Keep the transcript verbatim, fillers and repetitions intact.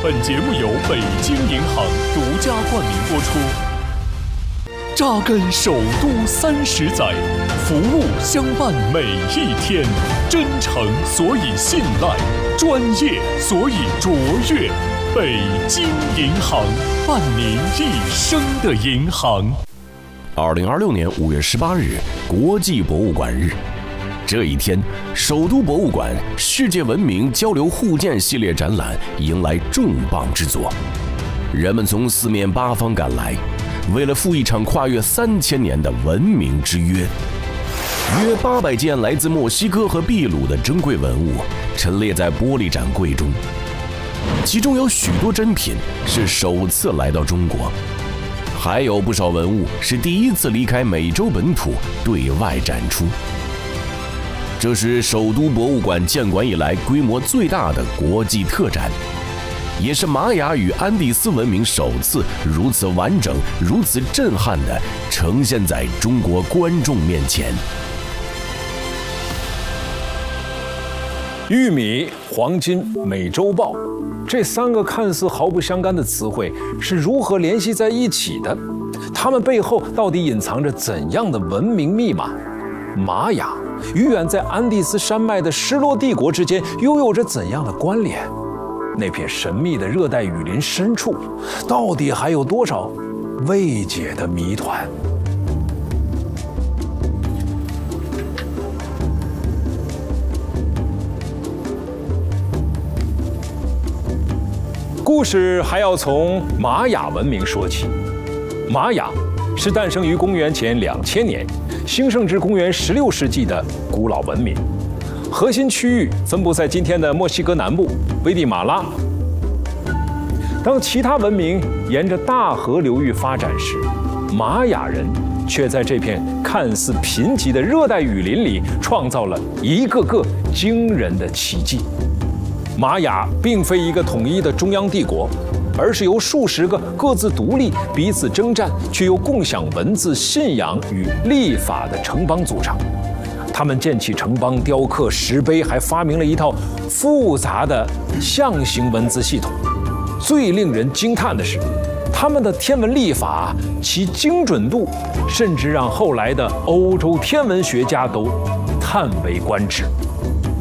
本节目由北京银行独家冠名播出。扎根首都三十载，服务相伴每一天，真诚所以信赖，专业所以卓越。北京银行，伴您一生的银行。 二零二六年五月十八日，国际博物馆日。这一天，首都博物馆世界文明交流互鉴系列展览迎来重磅之作。人们从四面八方赶来，为了赴一场跨越三千年的文明之约。约八百件来自墨西哥和秘鲁的珍贵文物陈列在玻璃展柜中，其中有许多珍品是首次来到中国，还有不少文物是第一次离开美洲本土对外展出。这是首都博物馆建馆以来规模最大的国际特展，也是玛雅与安第斯文明首次如此完整、如此震撼地呈现在中国观众面前。 玉米、黄金、美洲豹，这三个看似毫不相干的词汇是如何联系在一起的？它们背后到底隐藏着怎样的文明密码？玛雅与远在安第斯山脉的失落帝国之间又有着怎样的关联？那片神秘的热带雨林深处，到底还有多少未解的谜团？故事还要从玛雅文明说起。玛雅是诞生于公元前两千年，兴盛至公元十六世纪的古老文明，核心区域分布在今天的墨西哥南部危地马拉。当其他文明沿着大河流域发展时，玛雅人却在这片看似贫瘠的热带雨林里创造了一个个惊人的奇迹。玛雅并非一个统一的中央帝国，而是由数十个各自独立、彼此征战却又共享文字、信仰与历法的城邦组成。他们建起城邦、雕刻石碑，还发明了一套复杂的象形文字系统。最令人惊叹的是，他们的天文历法其精准度，甚至让后来的欧洲天文学家都叹为观止。